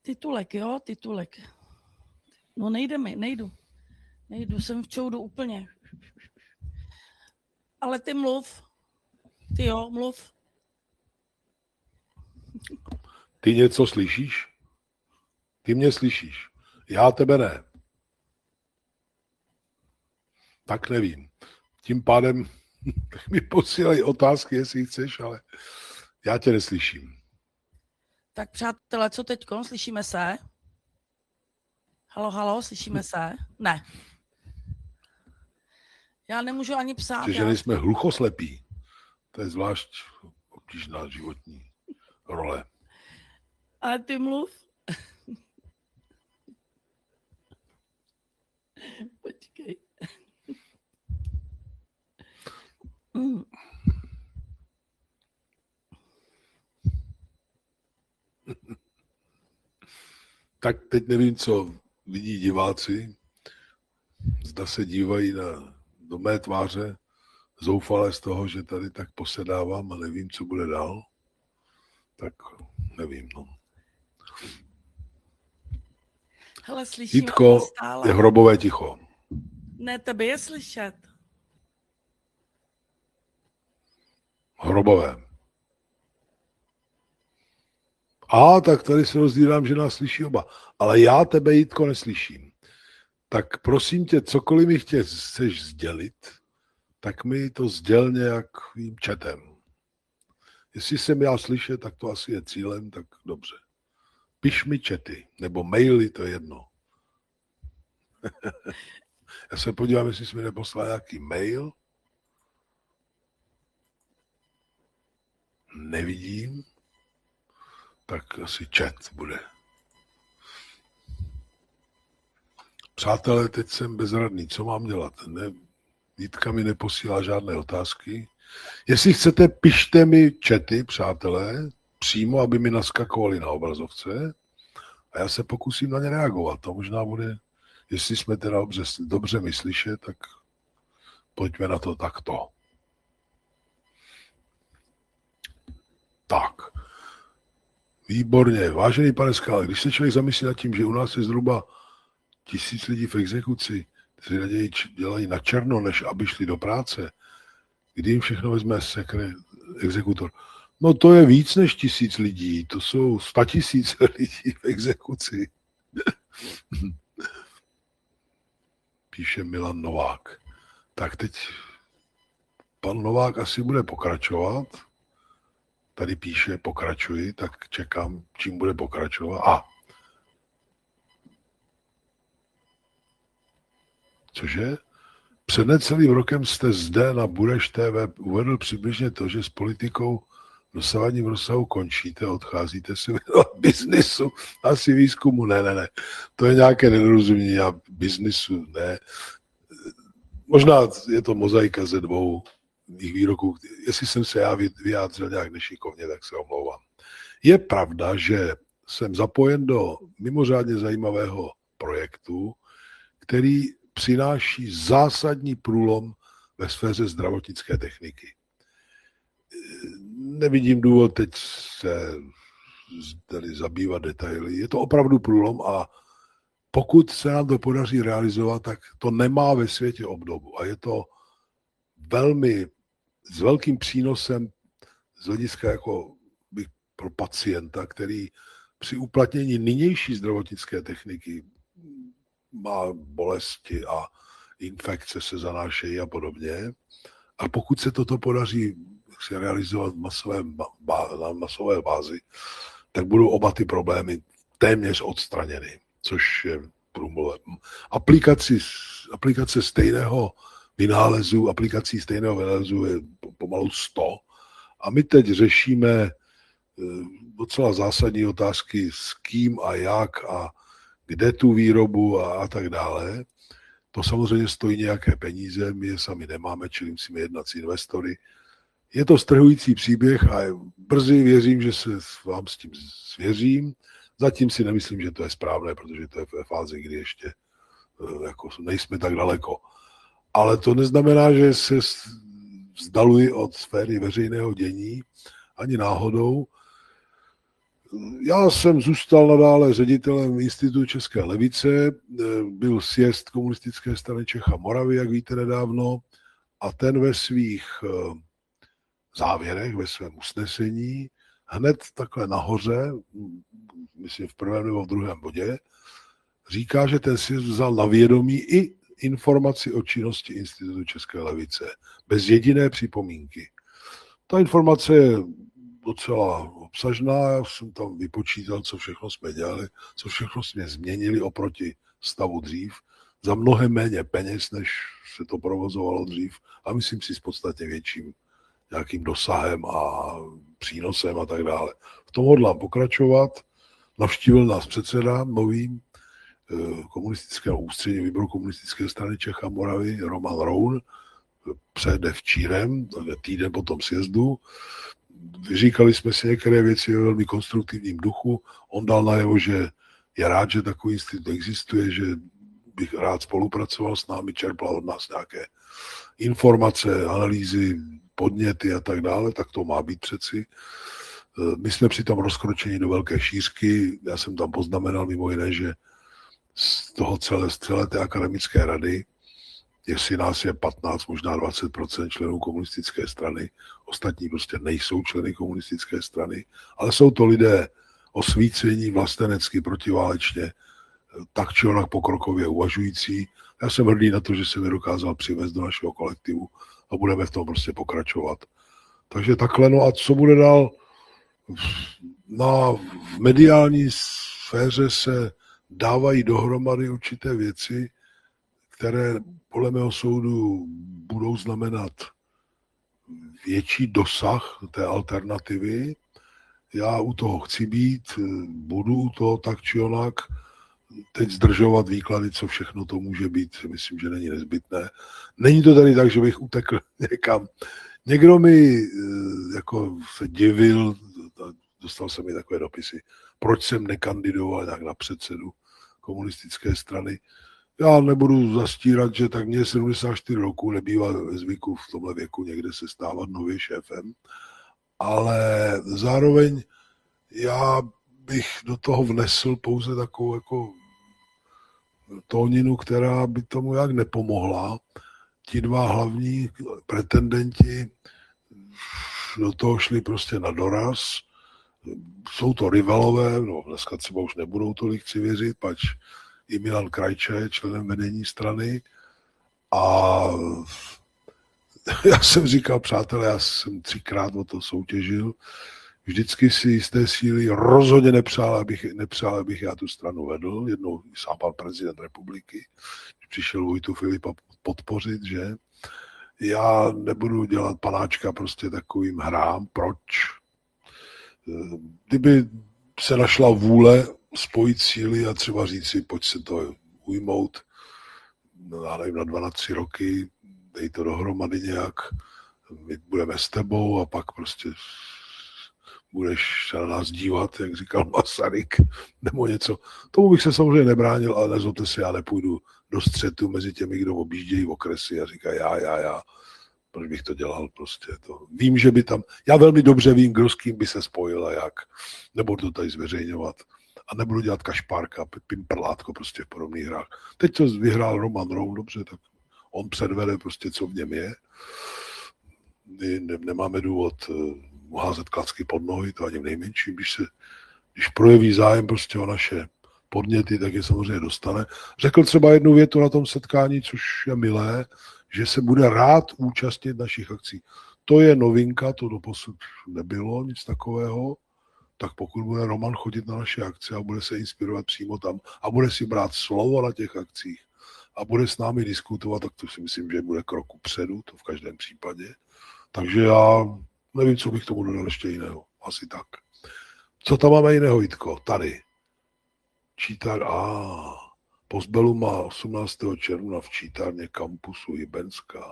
Titulek, jo, titulek. No nejdu, jsem v čoudu úplně. Ale ty mluv. Ty jo, mluv. Ty něco slyšíš? Ty mě slyšíš. Já tebe ne. Tak nevím. Tím pádem mi posílej otázky, jestli chceš, ale já tě neslyším. Tak přátelé, co teďko? Slyšíme se? Halo, slyšíme se? Ne. Já nemůžu ani psát. Že nejsme hluchoslepí. To je zvlášť obtížná životní role. Ale ty mluv. Počkej. Tak teď nevím, co vidí diváci. Zda se dívají do mé tváře zoufale z toho, že tady tak posedávám a nevím, co bude dál. Tak nevím, no. Hele, slyším. Jitko, je hrobové ticho. Ne, tebe je slyšet. Hrobové. Tak tady se rozdívám, že nás slyší oba. Ale já tebe, Jitko, neslyším. Tak prosím tě, cokoliv mi chceš sdělit, tak mi to sděl nějakým chatem. Jestli jsem já slyšet, tak to asi je cílem, tak dobře. Piš mi chaty, nebo maily, to je jedno. Já se podívám, jestli jsi mi neposlal nějaký mail. Nevidím. Tak asi chat bude. Přátelé, teď jsem bezradný. Co mám dělat? Jitka mi neposílá žádné otázky. Jestli chcete, pište mi chaty, přátelé, přímo, aby mi naskakovali na obrazovce a já se pokusím na ně reagovat. To možná bude, jestli jsme teda dobře mi slyšet, tak pojďme na to takto. Tak. Výborně. Vážený pane Skále, když se člověk zamyslí nad tím, že u nás je zhruba 1000 lidí v exekuci, kteří raději dělají na černo, než aby šli do práce, kdy jim všechno vezme exekutor. No to je víc než 1000 lidí, to jsou 100 000 lidí v exekuci. Píše Milan Novák. Tak teď pan Novák asi bude pokračovat. Tady píše pokračuji, tak čekám, čím bude pokračovat. Cože? Před necelým rokem jste zde na Bureš TV uvedl přibližně to, že s politikou dosavadním rozsahu končíte, odcházíte si věnovat biznisu, asi výzkumu. Ne. To je nějaké nedorozumění a biznisu, ne. Možná je to mozaika ze dvou mých výroků. Jestli jsem se já vyjádřil nějak nešikovně, tak se omlouvám. Je pravda, že jsem zapojen do mimořádně zajímavého projektu, který přináší zásadní průlom ve sféře zdravotnické techniky. Nevidím důvod teď se tady zabývat detaily. Je to opravdu průlom a pokud se nám to podaří realizovat, tak to nemá ve světě obdobu. A je to s velkým přínosem z hlediska pro pacienta, který při uplatnění nynější zdravotnické techniky má bolesti a infekce se zanášejí a podobně. A pokud se toto podaří se realizovat na masové bázi, tak budou oba ty problémy téměř odstraněny, což je průmluvem. Aplikace stejného vynálezu, aplikací stejného vynálezu je pomalu 100. A my teď řešíme docela zásadní otázky, s kým a jak a kde tu výrobu a tak dále. To samozřejmě stojí nějaké peníze, my je sami nemáme, čili musíme jednat s investory. Je to strhující příběh a brzy věřím, že se vám s tím svěřím. Zatím si nemyslím, že to je správné, protože to je ve fázi, kdy ještě nejsme tak daleko. Ale to neznamená, že se vzdaluji od sféry veřejného dění ani náhodou. Já jsem zůstal nadále ředitelem Institutu české levice, byl sjezd komunistické strany Čech a Moravy, jak víte nedávno, a ten ve svých závěrech, ve svém usnesení, hned takhle nahoře, myslím v prvém nebo v druhém bodě, říká, že ten sjezd vzal na vědomí i informaci o činnosti Institutu české levice, bez jediné připomínky. Ta informace je docela obsažná, já jsem tam vypočítal, co všechno jsme dělali, co všechno jsme změnili oproti stavu dřív, za mnohem méně peněz, než se to provozovalo dřív, a myslím si s podstatně větším nějakým dosahem a přínosem a tak dále. V tom hodlám pokračovat. Navštívil nás předseda novým komunistického ústředního výboru komunistické strany Čech a Moravy, Roman Roun, předevčírem, týden po tom sjezdu. Vyříkali jsme si některé věci ve velmi konstruktivním duchu. On dal najevo, že je rád, že takový institut existuje, že bych rád spolupracoval s námi, čerpal od nás nějaké informace, analýzy, podněty a tak dále, tak to má být přeci. My jsme přitom rozkročeni do velké šířky. Já jsem tam poznamenal mimo jiné, že z celé té akademické rady, jestli nás je 15, možná 20% členů komunistické strany, ostatní prostě nejsou členy komunistické strany, ale jsou to lidé osvícení, vlastenecky, protiválečně, tak či onak pokrokově uvažující. Já jsem hrdý na to, že jsem je dokázal přivést do našeho kolektivu a budeme v tom prostě pokračovat. Takže takhle, no a co bude dál? Na mediální sféře se dávají dohromady určité věci, které podle mého soudu budou znamenat větší dosah té alternativy. Já u toho chci být, budu u toho tak či onak. Teď zdržovat výklady, co všechno to může být, myslím, že není nezbytné. Není to tady tak, že bych utekl někam. Někdo mi jako se divil, dostal jsem mi takové dopisy, proč jsem nekandidoval nějak na předsedu komunistické strany. Já nebudu zastírat, že tak mě 74 roku, nebývá ve zvyku v tomhle věku někde se stávat nově šéfem, ale zároveň já bych do toho vnesl pouze takovou jako tóninu, která by tomu jak nepomohla. Ti dva hlavní pretendenti do toho šli prostě na doraz. Jsou to rivalové, no dneska třeba už nebudou tolik, chci věřit, pač i Milan Krajča je členem vedení strany. A já jsem říkal, přátelé, já jsem 3krát o to soutěžil, vždycky si jisté síly rozhodně nepřál, abych já tu stranu vedl. Jednou sám pan prezident republiky, přišel Vojtu Filipa podpořit, že já nebudu dělat panáčka prostě takovým hrám. Proč? Kdyby se našla vůle spojit síly a třeba říct si, pojď se to ujmout, já nevím, na 2, na 3 roky, dej to dohromady nějak, my budeme s tebou a pak prostě budeš se na nás dívat, jak říkal Masaryk, nebo něco. Tomu bych se samozřejmě nebránil, ale nezlobte se, já nepůjdu do střetu mezi těmi, kdo objíždějí okresy a říkají já. Proč bych to dělal prostě to. Vím, že by tam, já velmi dobře vím, kdo s kým by se spojil a jak. Nebudu to tady zveřejňovat. A nebudu dělat kašpárka, pimperlátko prostě v podobných hrách. Teď to vyhrál Roman Roun, dobře, tak on předvede prostě, co v něm je. My nemáme důvod mu házet klacky pod nohy, to ani v nejmenším. Když projeví zájem prostě o naše podněty, tak je samozřejmě dostane. Řekl třeba jednu větu na tom setkání, což je milé, že se bude rád účastnit našich akcí. To je novinka, to doposud nebylo, nic takového. Tak pokud bude Roman chodit na naše akce a bude se inspirovat přímo tam a bude si brát slovo na těch akcích a bude s námi diskutovat, tak to si myslím, že bude krok předu, to v každém případě. Takže já nevím, co bych tomu dodal ještě jiného. Asi tak. Co tam máme jiného, Jitko? Tady. Čítar, Postbelu má 18. června v čítárně kampusu Jibenská.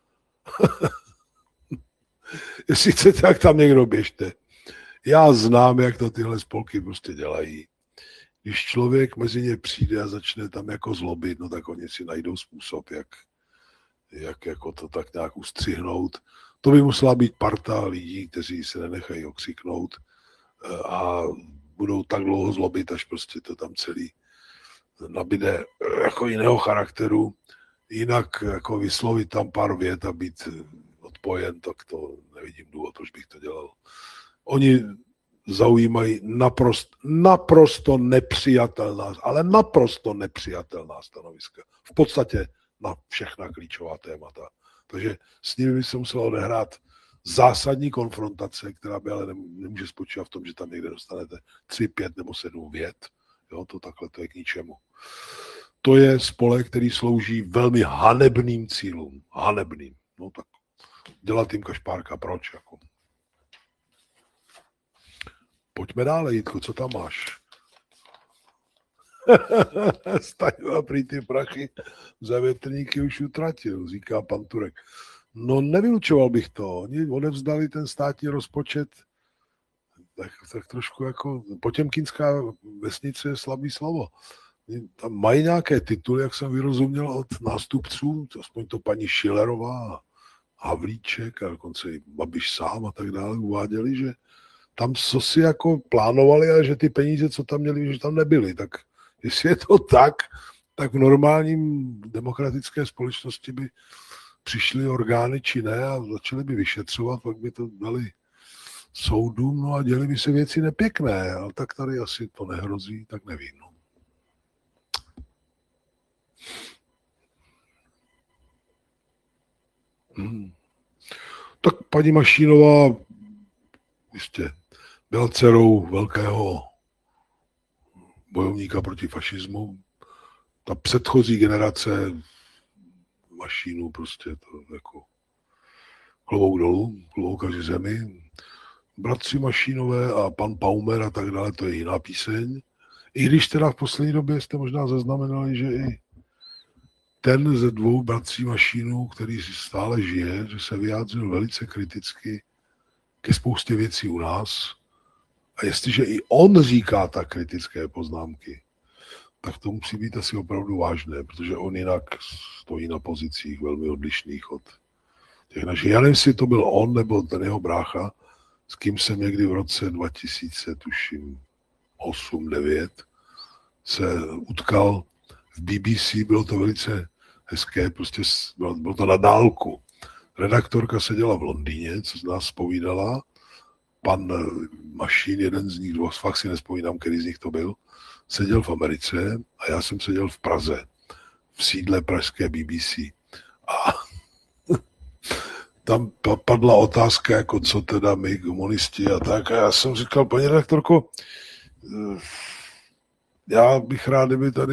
Jestli chcete, tak tam někdo běžte. Já znám, jak to tyhle spolky prostě dělají. Když člověk mezi ně přijde a začne tam jako zlobit, no tak oni si najdou způsob, jak jako to tak nějak ustřihnout. To by musela být parta lidí, kteří se nenechají okřiknout a budou tak dlouho zlobit, až prostě to tam celý nabíde jako jiného charakteru. Jinak jako vyslovit tam pár vět a být odpojen, tak to nevidím důvod, proč bych to dělal. Oni zaujímají naprosto nepřijatelná, ale naprosto nepřijatelná stanoviska. V podstatě na všechna klíčová témata. Takže s nimi by se musela odehrát zásadní konfrontace, která by ale nemůže spočívat v tom, že tam někde dostanete 3, 5 nebo 7 vět. Jo, to takhle to je k ničemu. To je spolek, který slouží velmi hanebným cílům. Hanebným. No tak dělat jim kašpárka, proč? Jako? Pojďme dále, Jitko, co tam máš? Staňova prý ty prachy za větrníky už utratil, říká pan Turek. No nevylučoval bych to. Oni odevzdali ten státní rozpočet tak trošku jako potěmkinská vesnice je slabý slovo. Tam mají nějaké tituly, jak jsem vyrozuměl od nástupců, aspoň to paní Schillerová, Havlíček a dokonce i Babiš sám a tak dále uváděli, že tam co si jako plánovali a že ty peníze, co tam měli, že tam nebyly. Tak jestli je to tak v normálním demokratické společnosti by přišly orgány či ne a začaly by vyšetřovat, pak by to dali soudům, no a děli by se věci nepěkné, ale tak tady asi to nehrozí, tak nevím. No. Tak paní Mašínová jistě byla dcerou velkého bojovníka proti fašismu. Ta předchozí generace Mašínů prostě to jako klobouk dolů, klobouk každý zemi. Bratři Mašínové a pan Paumer a tak dále, to je jiná píseň. I když teda v poslední době jste možná zaznamenali, že i ten ze 2 bratří Mašínů, který stále žije, že se vyjádřil velice kriticky ke spoustě věcí u nás. A jestliže i on říká tak kritické poznámky, tak to musí být asi opravdu vážné, protože on jinak stojí na pozicích velmi odlišných od těch našich. Já nevím, jestli to byl on nebo ten jeho brácha, s kým jsem někdy v roce 2000, tuším 8-9, se utkal v BBC, bylo to velice hezké, prostě bylo to na dálku. Redaktorka seděla v Londýně, co z nás zpovídala, pan Mašín, jeden z nich, fakt si nespomínám, který z nich to byl, seděl v Americe a já jsem seděl v Praze, v sídle pražské BBC. A tam padla otázka, jako co teda my komunisti a tak. A já jsem říkal, paní redaktorko, já bych rád, kdyby tady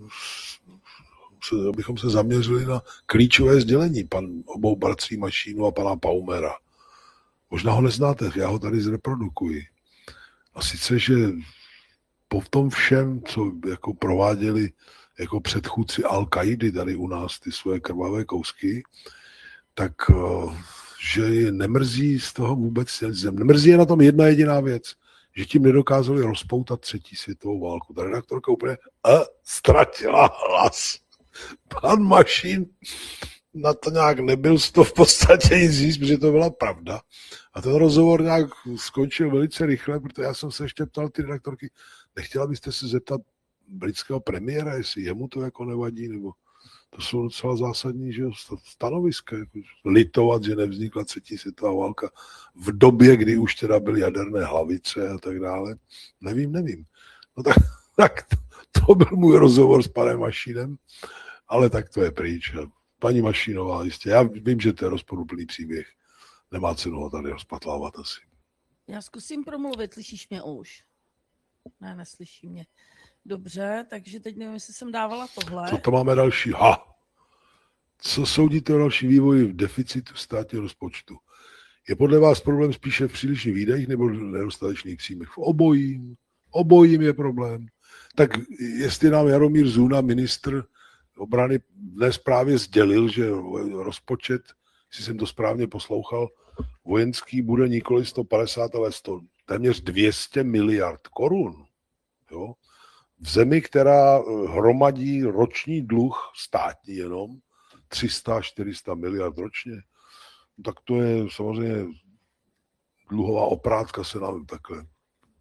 abychom se zaměřili na klíčové sdělení obou bratří Mašínů a pana Paumera. Možná ho neznáte, já ho tady zreprodukuji. A sice, že po tom všem, co jako prováděli jako předchůdci Al-Kaidy tady u nás ty svoje krvavé kousky, tak že je nemrzí z toho vůbec, nemrzí je na tom jedna jediná věc, že tím nedokázali rozpoutat 3. světovou válku. Ta redaktorka úplně ztratila hlas. Pan Mašín na to nějak nebyl z toho v podstatě nic říct, protože to byla pravda. A ten rozhovor nějak skončil velice rychle, protože já jsem se ještě ptal ty redaktorky, nechtěla byste se zeptat britského premiéra, jestli jemu to jako nevadí, nebo to jsou docela zásadní, že stanoviska, jako litovat, že nevznikla 3. světová válka v době, kdy už teda byly jaderné hlavice a tak dále. Nevím. No tak to byl můj rozhovor s panem Mašínem, ale tak to je pryč. Paní Mašínová, jistě, já vím, že to je rozporuplný příběh. Nemá cenu ho tady rozpatlávat asi. Já zkusím promluvit, slyšíš mě už? Ne, neslyší mě. Dobře, takže teď nevím, jestli jsem dávala tohle. Co to máme další? Co soudíte o další vývoji v deficitu státního rozpočtu? Je podle vás problém spíše v přílišných výdajích nebo v nedostatečných příjmech? V obojím je problém. Tak jestli nám Jaromír Zuna, ministr obrany, dnes právě sdělil, že rozpočet, jestli jsem to správně poslouchal, vojenský bude nikoli 150, ale téměř 200 miliard korun. Jo? V zemi, která hromadí roční dluh státní jenom 300-400 miliard ročně, tak to je samozřejmě dluhová oprátka se nám takhle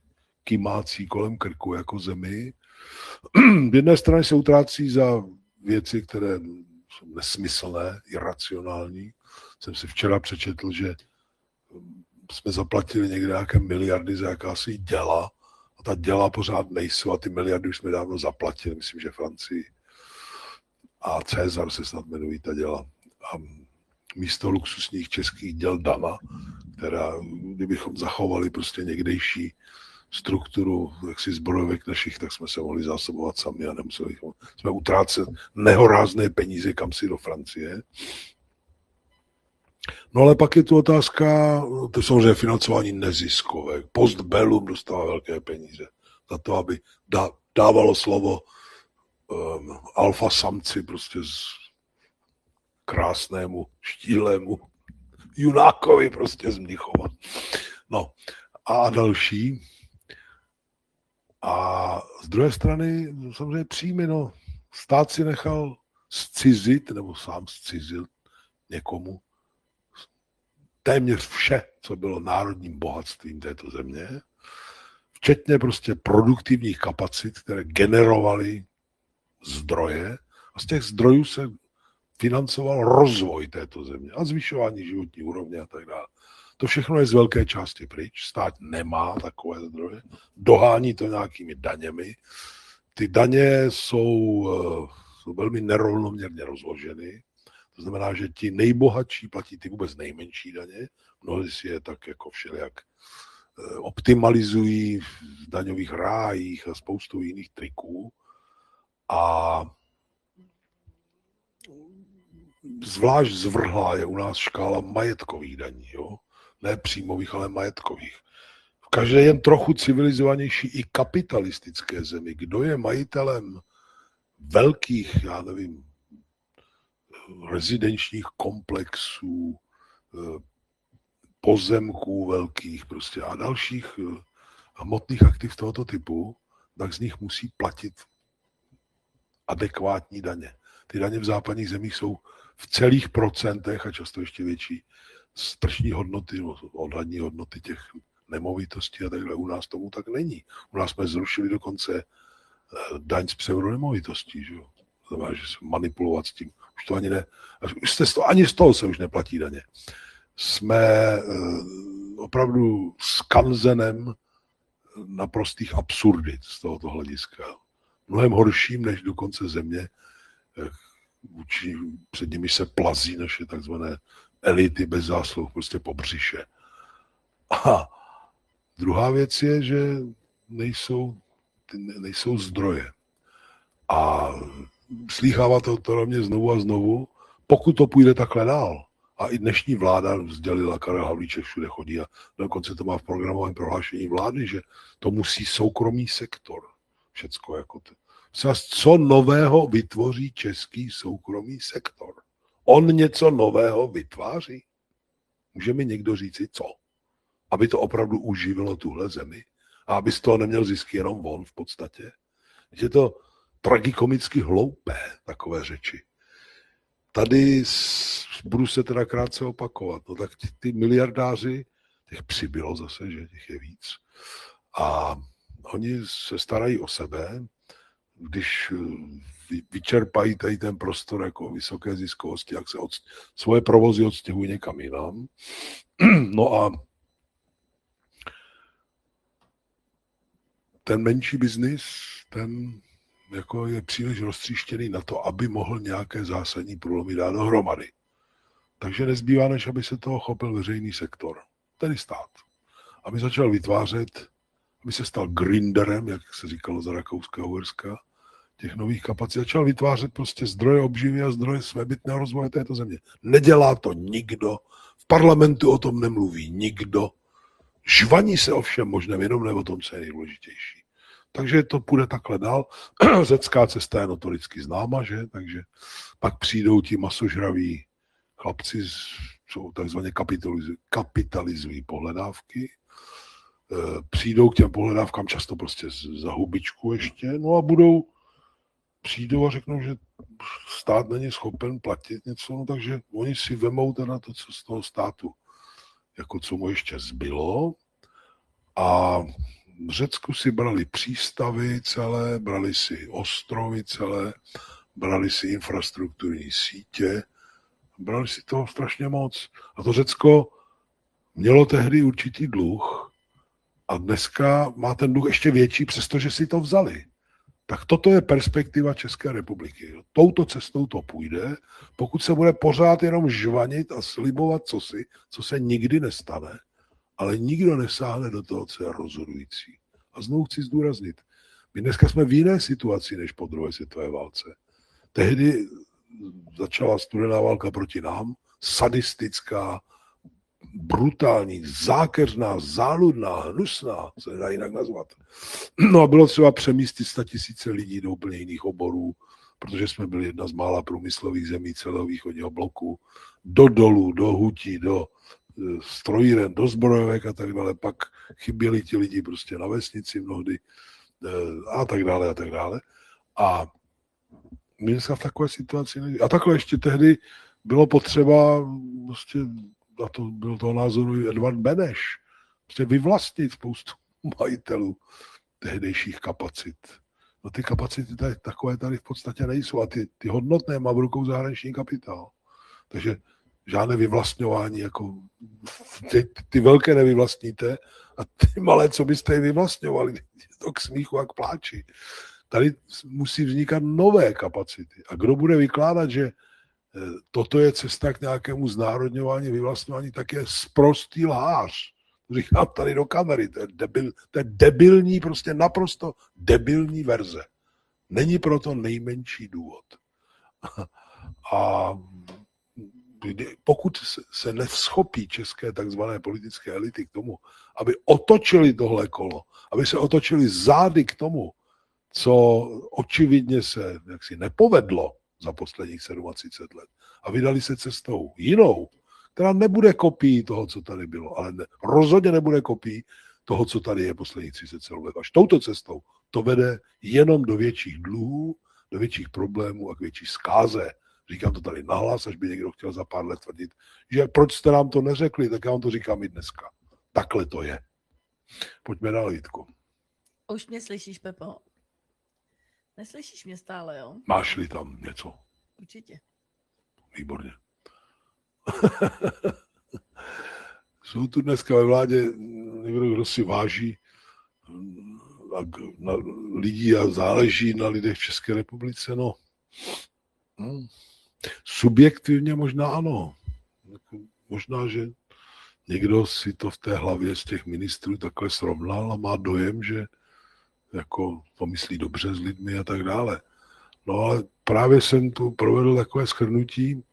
kymácí kolem krku jako zemi. V jedné straně se utrácí za věci, které jsou nesmyslné, iracionální. Jsem si včera přečetl, že jsme zaplatili někde nějaké miliardy za jakási děla a ta děla pořád nejsou a ty miliardy už jsme dávno zaplatili, myslím, že Francii. A Cezar se snad jmenují ta děla. A místo luxusních českých děl Dana, která, kdybychom zachovali prostě někdejší strukturu jaksi zbrojovek našich, tak jsme se mohli zásobovat sami a nemuseli jsme utrácet nehorázné peníze kam si do Francie. No ale pak je tu otázka, to je samozřejmě financování neziskovek. Postbellum dostává velké peníze za to, aby dávalo slovo alfa samci prostě z krásnému, štílému junákovi prostě z Mnichova. No a další. A z druhé strany samozřejmě příjmy, no. Stát si nechal zcizit, nebo sám zcizil někomu téměř vše, co bylo národním bohatstvím této země, včetně prostě produktivních kapacit, které generovaly zdroje a z těch zdrojů se financoval rozvoj této země a zvyšování životní úrovně a tak dále. To všechno je z velké části pryč. Stát nemá takové zdroje. Dohání to nějakými daněmi. Ty daně jsou velmi nerovnoměrně rozloženy. To znamená, že ti nejbohatší platí ty vůbec nejmenší daně. Mnohdy si je tak jako všelijak optimalizují v daňových rájích a spoustu jiných triků. A zvlášť zvrhlá je u nás škála majetkových daní, jo? Ne příjmových, ale majetkových. V každé jen trochu civilizovanější i kapitalistické zemi, kdo je majitelem velkých, já nevím, rezidenčních komplexů, pozemků velkých prostě a dalších hmotných aktiv tohoto typu, tak z nich musí platit adekvátní daně. Ty daně v západních zemích jsou v celých procentech a často ještě větší z tržní hodnoty, odhadní hodnoty těch nemovitostí a takhle. U nás tomu tak není. U nás jsme zrušili dokonce daň z převodu nemovitostí, že jo. Znamená, že se manipulovat s tím. Už to ani ne, ani z toho se už neplatí daně. Jsme opravdu skanzenem naprostých absurdit z tohoto hlediska. Mnohem horším než dokonce země, před nimi se plazí naše takzvané elity bez zásluh, prostě po břiše. A druhá věc je, že nejsou zdroje. A slýchává to na mě znovu a znovu, pokud to půjde takhle dál. A i dnešní vláda sdělila, Karel Havlíček všude chodí a dokonce to má v programovém prohlášení vlády, že to musí soukromý sektor. Všecko jako to. Co nového vytvoří český soukromý sektor? On něco nového vytváří? Může mi někdo říci co? Aby to opravdu uživilo tuhle zemi? A aby z toho neměl zisky jenom on v podstatě? Je to tragikomicky hloupé, takové řeči. Tady budu se teda krátce opakovat. No tak ty miliardáři, těch přibylo zase, že těch je víc. A oni se starají o sebe, když vyčerpají tady ten prostor jako vysoké ziskovosti, jak se svoje provozy odstěhují někam jinam. No a ten menší biznis, ten jako je příliš roztříštěný na to, aby mohl nějaké zásadní průlomy dát dohromady. Takže nezbývá, než aby se toho chopil veřejný sektor, tedy stát. Aby začal vytvářet, aby se stal grinderem, jak se říkalo za Rakouska a Uherska, těch nových kapacit, začal vytvářet prostě zdroje obživy a zdroje svébytného rozvoje této země. Nedělá to nikdo, v parlamentu o tom nemluví nikdo, žvaní se o všem možném, jenom ne o tom, co je nejdůležitější. Takže to půjde takhle dál. Řecká cesta je notoricky známa, že? Takže pak přijdou ti masožraví chlapci, co takzvaně kapitalizují pohledávky. Přijdou k těm pohledávkám často prostě za hubičku ještě, no a přijdou a řeknou, že stát není schopen platit něco, no takže oni si vemou teda to, co z toho státu, jako co mu ještě zbylo a v Řecku si brali přístavy celé, brali si ostrovy celé, brali si infrastrukturní sítě, brali si toho strašně moc. A to Řecko mělo tehdy určitý dluh a dneska má ten dluh ještě větší, přestože si to vzali. Tak toto je perspektiva České republiky. Touto cestou to půjde, pokud se bude pořád jenom žvanit a slibovat cosi, co se nikdy nestane, ale nikdo nesáhne do toho, co je rozhodující. A znovu chci zdůraznit, my dneska jsme v jiné situaci než po druhé světové válce. Tehdy začala studená válka proti nám, sadistická, brutální, zákeřná, záludná, hnusná, se nedá jinak nazvat. No a bylo třeba přemístit 100 000 lidí do úplně jiných oborů, protože jsme byli jedna z mála průmyslových zemí celého východního bloku, do dolů, do hutí, do strojíren, do zbrojovek a tak dále. Pak chyběli ti lidi prostě na vesnici mnohdy a tak dále a tak dále. A my dneska v takové situaci a takhle ještě tehdy bylo potřeba prostě, a to byl toho názoru Edvard Beneš, prostě vyvlastnit spoustu majitelů tehdejších kapacit. No ty kapacity tady, takové tady v podstatě nejsou a ty hodnotné má v rukou zahraniční kapitál. Takže žádné vyvlastňování, jako ty velké nevyvlastníte a ty malé, co byste je vyvlastňovali, to k smíchu a k pláči. Tady musí vznikat nové kapacity. A kdo bude vykládat, že toto je cesta k nějakému znárodňování, vyvlastňování, tak je sprostý lhář. Říkám tady do kamery, to je debilní, prostě naprosto debilní verze. Není proto nejmenší důvod. A pokud se nevzchopí české takzvané politické elity k tomu, aby otočili tohle kolo, aby se otočili zády k tomu, co očividně se jaksi nepovedlo za posledních 37 let a vydali se cestou jinou, která nebude kopií toho, co tady bylo, ale rozhodně nebude kopií toho, co tady je posledních 37 let. Až touto cestou to vede jenom do větších dluhů, do větších problémů a k větší zkáze. Říkám to tady nahlas, až by někdo chtěl za pár let tvrdit, že proč jste nám to neřekli, tak já vám to říkám i dneska. Takhle to je. Pojďme dál, Jitko. Už mě slyšíš, Pepo? Neslyšíš mě stále, jo? Máš-li tam něco? Určitě. Výborně. Jsou tu dneska ve vládě někdo, kdo si váží na lidí a záleží na lidech v České republice, no. Subjektivně možná ano. Možná, že někdo si to v té hlavě z těch ministrů takhle srovnal a má dojem, že jako to myslí dobře s lidmi a tak dále. No ale právě jsem tu provedl takové shrnutí,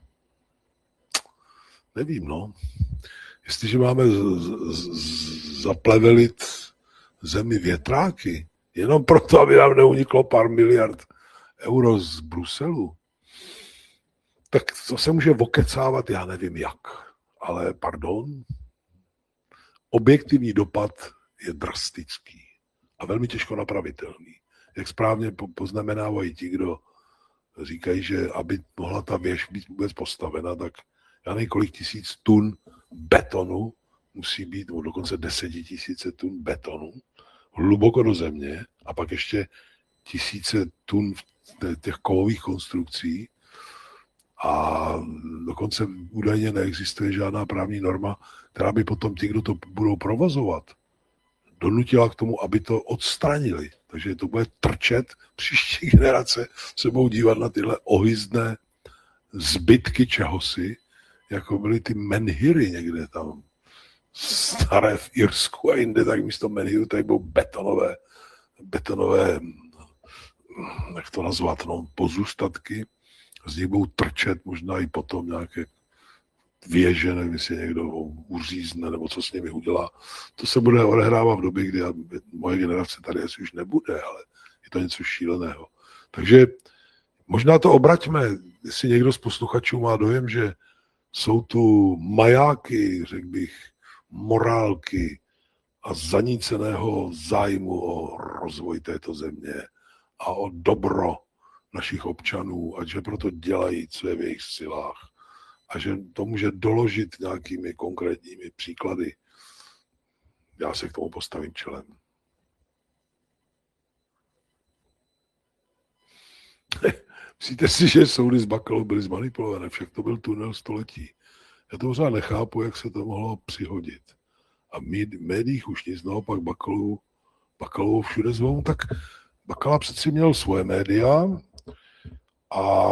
nevím, no. Jestliže máme zaplevelit zemi větráky, jenom proto, aby nám neuniklo pár miliard euro z Bruselu, tak to se může okecávat, já nevím jak. Ale pardon, objektivní dopad je drastický a velmi těžko napravitelný. Jak správně poznamenávají ti, kdo říkají, že aby mohla ta věž být vůbec postavena, tak já nevím, kolik tisíc tun betonu musí být, nebo dokonce 10 000 tun betonu hluboko do země a pak ještě tisíce tun těch kovových konstrukcí a dokonce údajně neexistuje žádná právní norma, která by potom ti, kdo to budou provozovat, donutila k tomu, aby to odstranili. Takže to bude trčet, příští generace se budou dívat na tyhle ohyzdné zbytky čehosi, jako byly ty menhiry někde tam staré v Irsku a jinde, tak místo menhiru tady budou betonové, jak to nazvat, no, pozůstatky. Z nich budou trčet možná i potom nějaké věže, nevím, jestli někdo uřízne, nebo co s nimi udělá. To se bude odehrávat v době, kdy moje generace tady asi už nebude, ale je to něco šíleného. Takže možná to obraťme, jestli někdo z posluchačů má dojem, že jsou tu majáky, řekl bych, morálky a zaníceného zájmu o rozvoj této země a o dobro našich občanů a že proto dělají, co je v jejich silách a že to může doložit nějakými konkrétními příklady. Já se k tomu postavím čelem. Myslíte si, že soudy s Bakalou byly zmanipulované? Však to byl tunel století. Já to pořád nechápu, jak se to mohlo přihodit. A v médiích už nic, naopak Bakalovou všude zvou, tak Bakala přeci měl svoje média a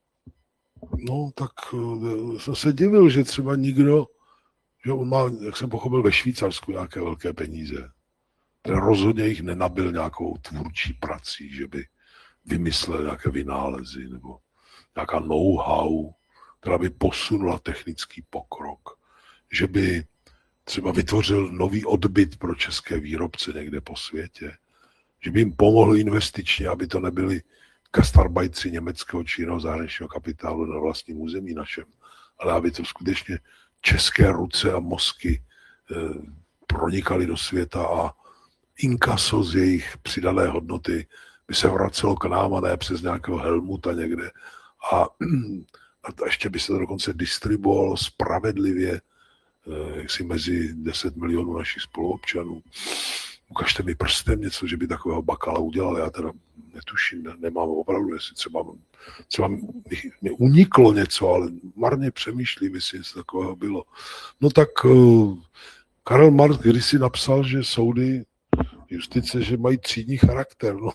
no tak jsem se divil, že třeba nikdo, že on má, jak jsem pochopil, ve Švýcarsku nějaké velké peníze. Ten rozhodně jich nenabil nějakou tvůrčí prací, že by vymyslel nějaké vynálezy nebo nějaká know-how, která by posunula technický pokrok, že by třeba vytvořil nový odbyt pro české výrobce někde po světě, že by jim pomohl investičně, aby to nebyli gastarbajtři německého či jiného zahraničního kapitálu na vlastním území našem, ale aby to skutečně české ruce a mozky pronikaly do světa a inkaso z jejich přidané hodnoty by se vracelo k nám a ne přes nějakého Helmuta někde. A ještě by se to dokonce distribuovalo spravedlivě jaksi mezi 10 milionů našich spoluobčanů. Ukažte mi prstem něco, že by takového Bakala udělal. Já teda netuším, nemám opravdu, jestli třeba mi uniklo něco, ale marně přemýšlím, jestli něco takového bylo. No tak Karel Marx kdysi napsal, že soudy justice, že mají třídní charakter. No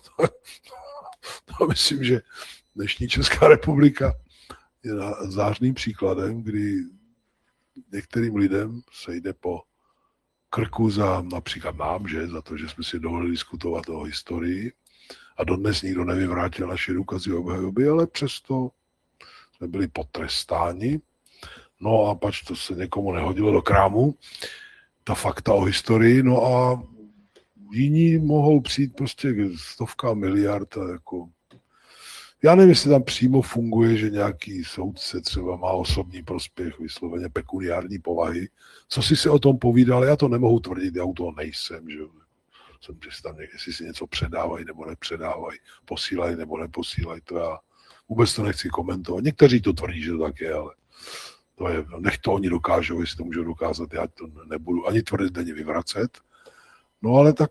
to myslím, že dnešní Česká republika je zářným příkladem, kdy některým lidem se jde po krku za například nám, že za to, že jsme si dovolili diskutovat o historii a dodnes nikdo nevyvrátil naše důkazy obhajoby, ale přesto jsme byli potrestáni. No a pač to se někomu nehodilo do krámu, ta fakta o historii, no a jiní mohou přijít prostě stovka miliard a jako já nevím, jestli tam přímo funguje, že nějaký soudce třeba má osobní prospěch, vysloveně pekuniární povahy. Co si se o tom povídal, já to nemohu tvrdit, já u toho nejsem, že jsem tam jestli si něco předávají nebo nepředávají, posílají nebo neposílají, to já vůbec to nechci komentovat. Někteří to tvrdí, že to tak je, ale to je, nech to oni dokážou, jestli to můžou dokázat, já to nebudu ani tvrdit, ani vyvracet. No ale tak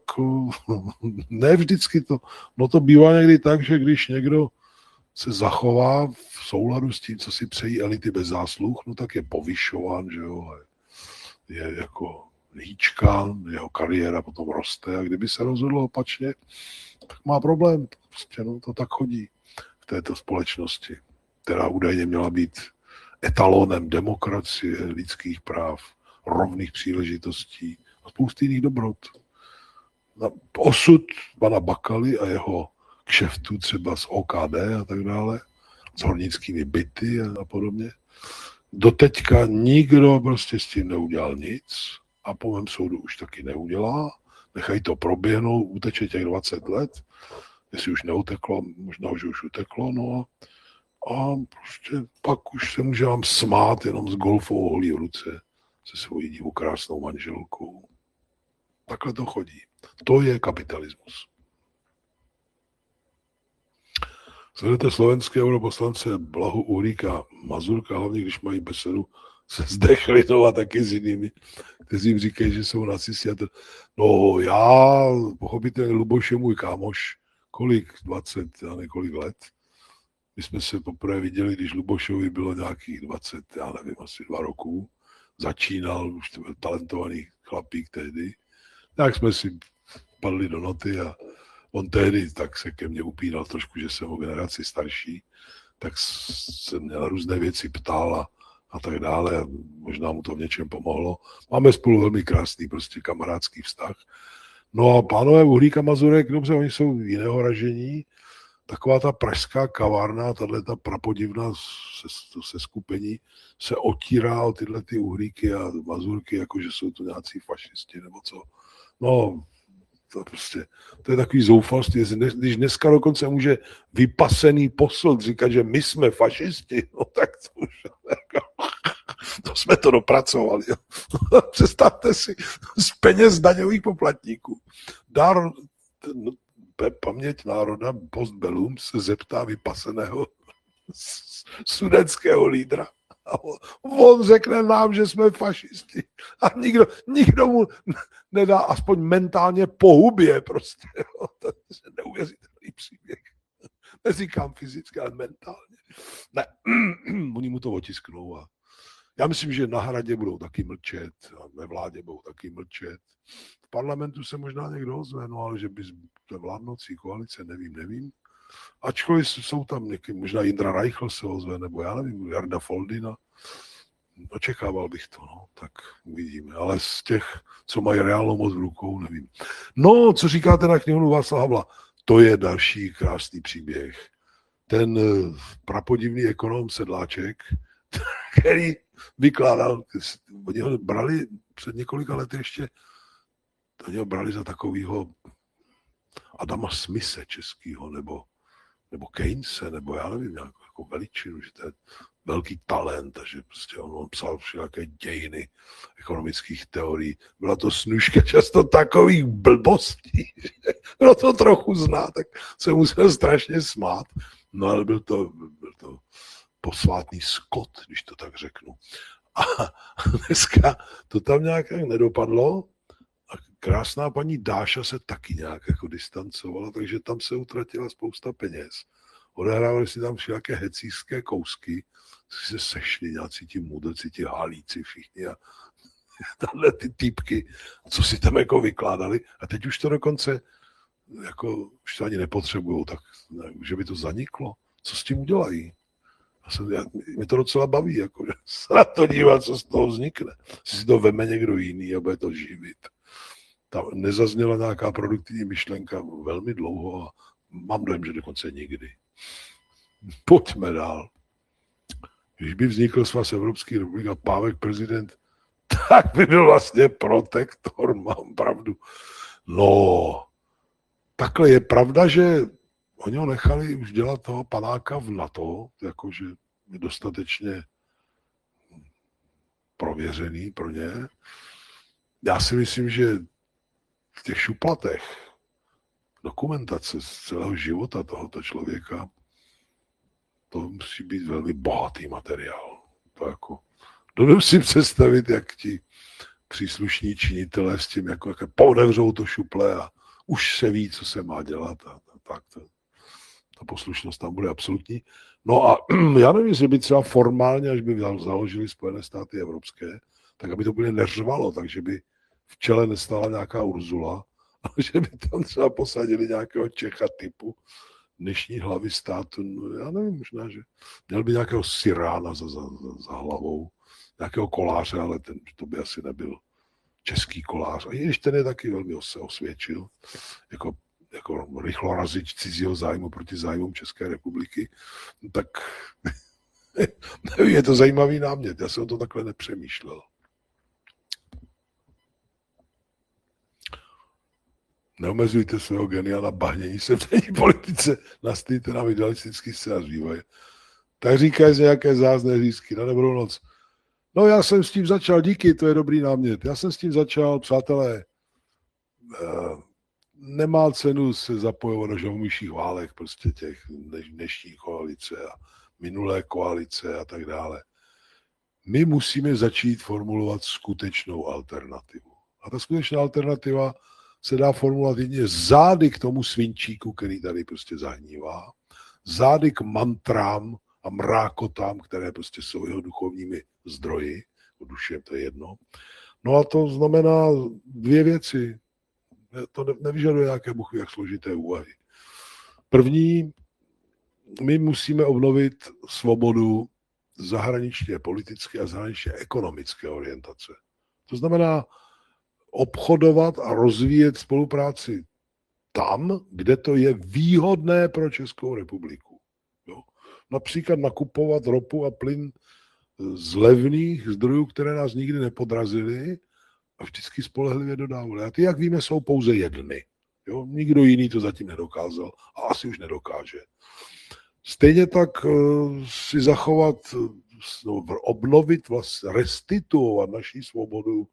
ne vždycky to, no to bývá někdy tak, že když někdo se zachová v souladu s tím, co si přejí elity bez zásluh, no tak je povyšován, že jo, je jako hýčkán, jeho kariéra potom roste a kdyby se rozhodlo opačně, tak má problém, prostě no, to tak chodí v této společnosti, která údajně měla být etalonem demokracie, lidských práv, rovných příležitostí a spousty jiných dobrot. Osud pana Bakaly a jeho kšeftu třeba z OKD a tak dále, s hornickými byty a podobně. Doteďka nikdo prostě s tím neudělal nic a po mém soudu už taky neudělá. Nechají to proběhnout, uteče těch 20 let, jestli už neuteklo, možná, že už uteklo, no a prostě pak už se může vám smát jenom s golfovou holí v ruce se svojí divou krásnou manželkou. Takhle to chodí. To je kapitalismus. Sledujete slovenské europoslance Blahu, Uhríka, Mazurka, hlavně když mají besedu se Zdechlinou a taky s jinými, kteří jim říkají, že jsou nacisti. No já, pochopitelně Luboš je můj kámoš, kolik, 20, já nekolik let. My jsme se poprvé viděli, když Lubošovi bylo nějakých 20, já nevím, asi 2 roku. Začínal, už to byl talentovaný chlapík tehdy. Tak jsme si padli do noty a on tehdy tak se ke mně upínal trošku, že jsem o generaci starší, tak se mě na různé věci ptal a tak dále. A možná mu to v něčem pomohlo. Máme spolu velmi krásný prostě kamarádský vztah. No a pánové Uhrík a Mazurek, dobře, oni jsou jiného ražení. Taková ta pražská kavárna, tato prapodivná se skupení se otírá o tyhle ty Uhríky a Mazurky, jakože jsou to nějací fašisti nebo co. No, to je takový zoufalství, když dneska dokonce může vypasený posl říkat, že my jsme fašisti, no tak to už to jsme to dopracovali. Představte si, z peněz daňových poplatníků. Paměť národa post bellum se zeptá vypaseného sudetského lídra. A on řekne nám, že jsme fašisti. A nikdo mu nedá aspoň mentálně pohubě prostě. To je neuvěřitelný příběh. Neříkám fyzicky, ale mentálně. Ne, oni mu to otisknou a já myslím, že na hradě budou taky mlčet, a ve vládě budou taky mlčet. V parlamentu se možná někdo ozve, no ale že by té vládnoucí koalice, nevím. Ačkoliv jsou tam někdy, možná Jindra Reichl se ozve, nebo já nevím, Jarda Foldina. Očekával bych to, no, tak uvidíme. Ale z těch, co mají reálnou moc v rukou, nevím. No, co říkáte na knihovnu Václava Havla? To je další krásný příběh. Ten prapodivný ekonom Sedláček, který vykládal, oni ho brali před několika lety ještě, oni ho brali za takovýho Adama Smise českýho, nebo Keynese, nebo já nevím, jako veličinu, že to je velký talent, že prostě on psal všelijaké dějiny ekonomických teorií. Byla to snůška často takových blbostí, že kdo to trochu zná, tak se musel strašně smát. No ale byl to posvátný skot, když to tak řeknu. A dneska to tam nějak nedopadlo a krásná paní Dáša se taky nějak jako distancovala, takže tam se utratila spousta peněz. Odehrávali si tam všelijaké hecířské kousky, se sešli nějací ti mudrci, ti halíci všichni a tahle ty týpky, co si tam jako vykládali. A teď už to dokonce, jako už to ani nepotřebujou, tak že by to zaniklo. Co s tím udělají? Mě to docela baví, jako, že se na to dívat, co z toho vznikne. Si to veme někdo jiný a bude to živit. Tam nezazněla nějaká produktivní myšlenka velmi dlouho a mám dojem, že dokonce nikdy. Pojďme dál. Když by vznikl svaz Evropské republiky a Pávek prezident, tak by byl vlastně protektor, mám pravdu. No, takhle je pravda, že oni ho nechali už dělat toho panáka v NATO, jakože je dostatečně prověřený pro ně. Já si myslím, že v těch šuplatech dokumentace z celého života tohoto člověka, to musí být velmi bohatý materiál. To jako, dovedu si představit, jak ti příslušní činitelé s tím jako pootevřou to šuple a už se ví, co se má dělat a tak ta poslušnost tam bude absolutní. No a já nevím, jestli by třeba formálně, až by založili Spojené státy evropské, tak aby to úplně neřvalo, takže by v čele nestála nějaká Urzula, ale že by tam třeba posadili nějakého Čecha typu dnešní hlavy státu, no já nevím, možná, že měl by nějakého Sirána za hlavou, nějakého koláře, ale to by asi nebyl český kolář. A i když ten je taky velmi osvědčil, jako rychlorazič cizího zájmu proti zájmům České republiky, tak nevím, je to zajímavý námět. Já jsem o to takhle nepřemýšlel. Neomezujte svého genia na bahnění se v denní politice, nastavte nám idealistický scénář vývoje. Tak říkají z nějaké zázné řízky na dobrou noc. No já jsem s tím začal, díky, to je dobrý námět. Já jsem s tím začal, přátelé, nemá cenu se zapojovat do žalumyších válek, prostě těch dnešní koalice a minulé koalice a tak dále. My musíme začít formulovat skutečnou alternativu. A ta skutečná alternativa se dá formulovat jedině zády k tomu svinčíku, který tady prostě zahnívá, zády k mantrám a mrákotám, které prostě jsou jeho duchovními zdroji, duše, to je jedno. No a to znamená dvě věci. To nevyžaduje nějaké buchy, jak složité úvahy. První, my musíme obnovit svobodu zahraničně politické a zahraničně ekonomické orientace. To znamená obchodovat a rozvíjet spolupráci tam, kde to je výhodné pro Českou republiku. Jo? Například nakupovat ropu a plyn z levných zdrojů, které nás nikdy nepodrazily a vždycky spolehlivě dodávali. A ty, jak víme, jsou pouze jedny. Jo? Nikdo jiný to zatím nedokázal a asi už nedokáže. Stejně tak si zachovat, obnovit, vlastně restituovat naši svobodu,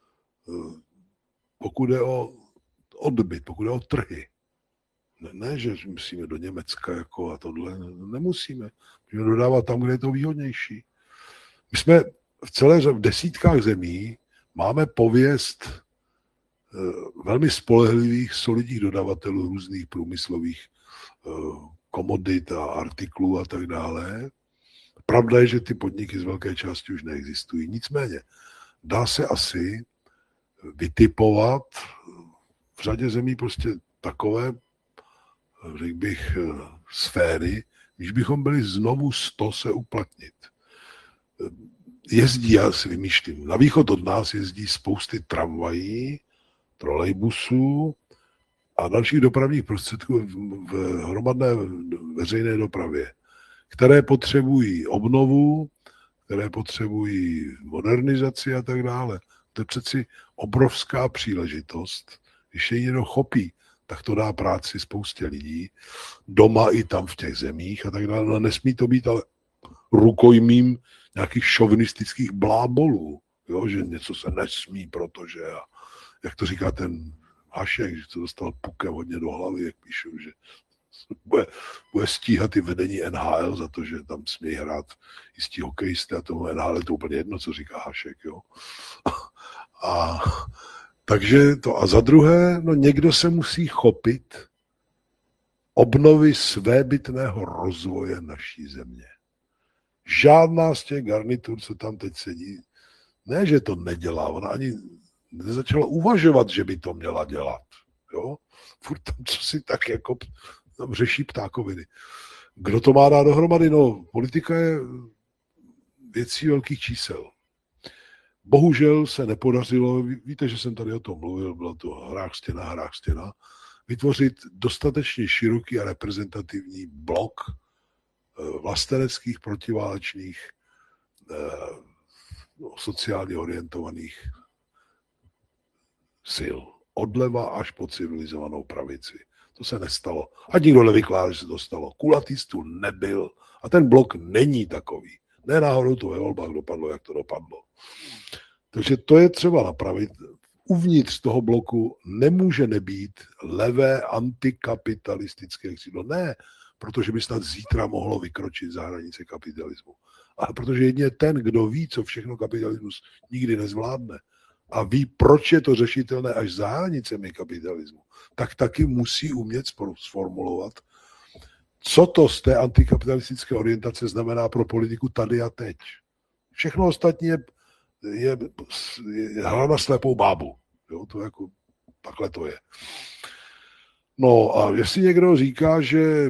pokud je o odbyt, pokud je o trhy. Ne, že musíme do Německa jako a tohle, nemusíme. Musíme dodávat tam, kde je to výhodnější. My jsme v desítkách zemí máme pověst velmi spolehlivých, solidních dodavatelů různých průmyslových komodit a artiklů a tak dále. Pravda je, že ty podniky z velké části už neexistují. Nicméně dá se asi vytipovat v řadě zemí prostě takové, řekl bych, sféry, když bychom byli znovu 100 se uplatnit. Jezdí, já si vymýšlím, na východ od nás jezdí spousty tramvají, trolejbusů a dalších dopravních prostředků v hromadné veřejné dopravě, které potřebují obnovu, které potřebují modernizaci a tak dále. To je přeci obrovská příležitost. Když je někdo chopí, tak to dá práci spoustě lidí, doma i tam v těch zemích a tak dále. No, nesmí to být ale rukojmím nějakých šovinistických blábolů, jo, že něco se nesmí, protože, jak to říká ten Hašek, že to dostal pukem hodně do hlavy, jak píšu, že bude stíhat i vedení NHL za to, že tam smějí hrát jistí hokejisté a tomu NHL je to úplně jedno, co říká Hašek, jo. Takže to a za druhé, no někdo se musí chopit obnovy svébytného rozvoje naší země. Žádná z těch garnitur, co tam teď sedí, ne, že to nedělá, ona ani nezačala uvažovat, že by to měla dělat. Jo? Furt tam co si tak jako tam řeší ptákoviny. Kdo to má dát dohromady? No, politika je věcí velkých čísel. Bohužel se nepodařilo, víte, že jsem tady o tom mluvil, bylo to hrách stěna, vytvořit dostatečně široký a reprezentativní blok vlasteneckých, protiválečných, sociálně orientovaných sil. Odleva až po civilizovanou pravici. To se nestalo. A nikdo nevykládá, že se to stalo. Kulatý stůl nebyl a ten blok není takový. Ne náhodou to ve volbách dopadlo, jak to dopadlo. Takže to je třeba napravit. Uvnitř toho bloku nemůže nebýt levé antikapitalistické křídlo. Ne, protože by snad zítra mohlo vykročit za hranice kapitalismu. Ale protože jedině ten, kdo ví, co všechno kapitalismus nikdy nezvládne a ví, proč je to řešitelné až za hranicemi kapitalismu, tak taky musí umět sformulovat, co to z té antikapitalistické orientace znamená pro politiku tady a teď. Všechno ostatní je hra na slepou bábu. Jo, to jako, takhle to je. No a jestli někdo říká, že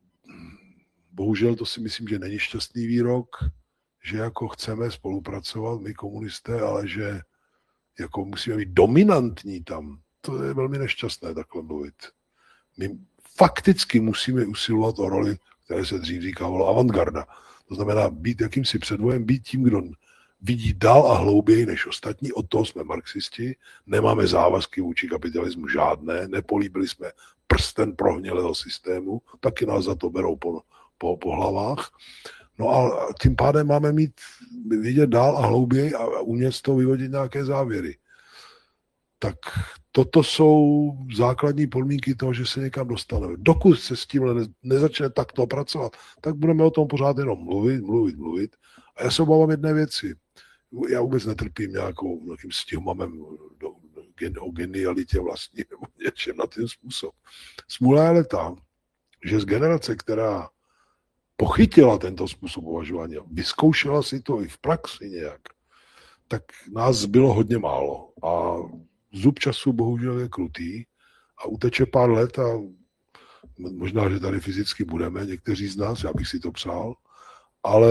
bohužel to si myslím, že není šťastný výrok, že jako chceme spolupracovat my komunisté, ale že jako musíme být dominantní tam, to je velmi nešťastné takhle mluvit. My fakticky musíme usilovat o roli, které se dřív říkávalo avantgarda. To znamená být jakýmsi předvojem, být tím, kdo vidí dál a hlouběji než ostatní, od toho jsme marxisti, nemáme závazky vůči kapitalismu žádné, nepolíbili jsme prsten prohnělého systému, taky nás za to berou po hlavách. No a tím pádem máme vidět dál a hlouběji a umět z toho vyvodit nějaké závěry. Tak toto jsou základní podmínky toho, že se někam dostaneme. Dokud se s tímhle nezačne takto pracovat, tak budeme o tom pořád jenom mluvit. A já se obávám jedné věci. Já vůbec netrpím nějakým stihmamem o genialitě vlastní nebo něčem na ten způsob. Smůla je ale ta, že z generace, která pochytila tento způsob uvažování, vyzkoušela si to i v praxi nějak, tak nás zbylo hodně málo. A zub času bohužel je krutý a uteče pár let a možná, že tady fyzicky budeme, někteří z nás, já bych si to přál, ale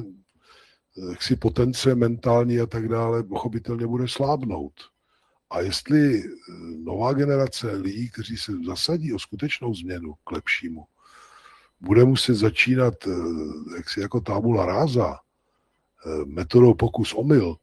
jaksi potence mentální a tak dále pochopitelně bude slábnout. A jestli nová generace lidí, kteří se zasadí o skutečnou změnu k lepšímu, bude muset začínat jaksi jako tábula ráza, metodou pokus-omyl,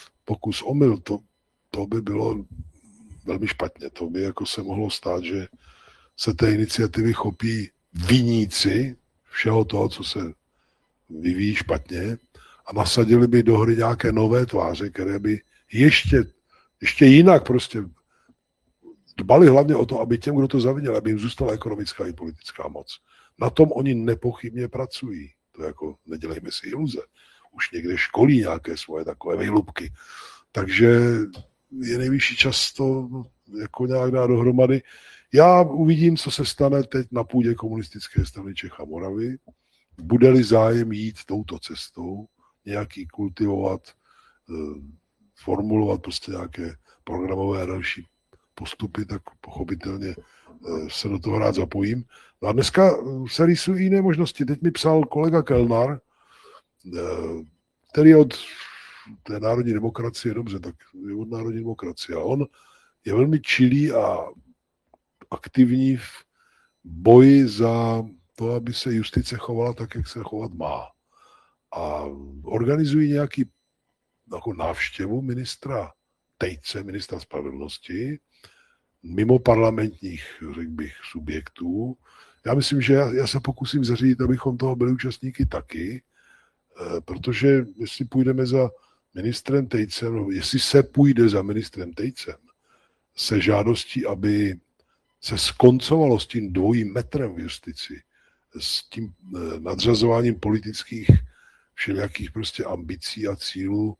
to by bylo velmi špatně. To by jako se mohlo stát, že se té iniciativy chopí viníci všeho toho, co se vyvíjí špatně a nasadili by do hry nějaké nové tváře, které by ještě jinak prostě dbali hlavně o to, aby těm, kdo to zavinil, aby jim zůstala ekonomická i politická moc. Na tom oni nepochybně pracují. To jako nedělejme si iluze. Už někde školí nějaké svoje takové výlupky. Takže je nejvyšší čas to jako nějak dát dohromady. Já uvidím, co se stane teď na půdě komunistické strany Čech a Moravy. Bude-li zájem jít touto cestou, nějaký kultivovat, formulovat prostě nějaké programové a další postupy, tak pochopitelně se do toho rád zapojím. No a dneska se rýsují jiné možnosti. Teď mi psal kolega Kellner, který od té národní demokracie, dobře, tak je od národní demokracie. A on je velmi čilý a aktivní v boji za to, aby se justice chovala tak, jak se chovat má. A organizují nějaký návštěvu ministra Tejce, ministra spravedlnosti, mimo parlamentních, řekl bych, subjektů. Já myslím, že já se pokusím zařídit, abychom toho byli účastníky taky, protože jestli půjdeme za ministrem Tejcem, no, jestli se půjde za ministrem Tejcem se žádostí, aby se skoncovalo s tím dvojím metrem v justici, s tím nadřazováním politických všelijakých prostě ambicí a cílů,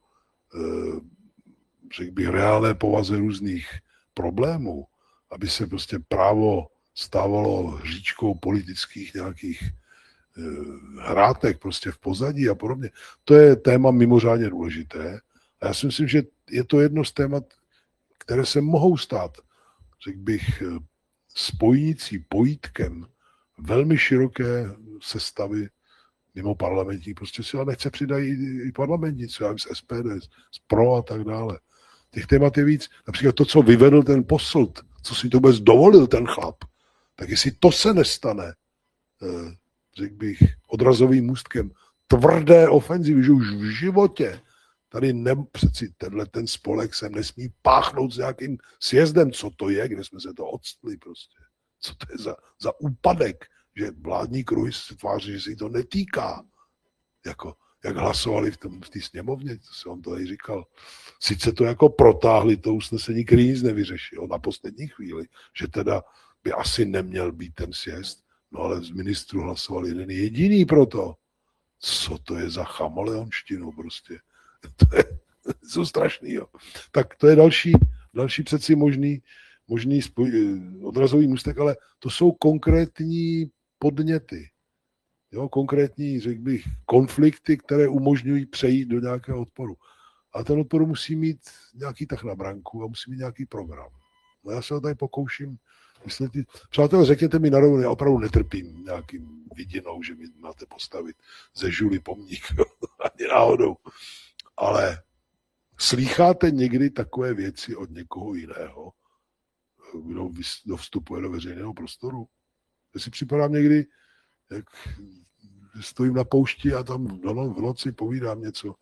řekl bych, reálné povaze různých problémů, aby se prostě právo stávalo hříčkou politických nějakých hrátek prostě v pozadí a podobně. To je téma mimořádně důležité. A já si myslím, že je to jedno z témat, které se mohou stát, řekl bych, spojnicí, pojítkem velmi široké sestavy mimo parlamentní. Prostě si ale nechce přidají i parlamentní, co já vím, z SPD, z PRO a tak dále. Těch témat je víc. Například to, co vyvedl ten Posselt, co si to vůbec dovolil ten chlap, tak jestli to se nestane, řekl bych, odrazovým můstkem tvrdé ofenzivy, že už v životě tady přeci ten spolek sem nesmí páchnout s nějakým sjezdem, co to je, kde jsme se to odstli prostě. Co to je za úpadek, že vládní kruhy se tváří, že se jí to netýká. Jak hlasovali v té sněmovně, to se on to tady říkal. Sice to jako protáhli to usnesení, který nic nevyřešil na poslední chvíli, že teda by asi neměl být ten sjezd, no ale z ministrů hlasoval jeden jediný pro to. Co to je za chameleonštinu prostě? To je něco strašného. Tak to je další přeci možný odrazový můstek, ale to jsou konkrétní podněty. Jo, konkrétní, řekl bych, konflikty, které umožňují přejít do nějakého odporu. A ten odpor musí mít nějaký tah na branku a musí mít nějaký program. No já se ho tady pokouším vysvětlit. Přátelé, řekněte mi na rovinu, já opravdu netrpím nějakým vidinou, že mi máte postavit ze žuly pomník, ani náhodou. Ale slýcháte někdy takové věci od někoho jiného, kdo vstupuje do veřejného prostoru? Já si připadám někdy, jak stojím na poušti a tam v noci povídám něco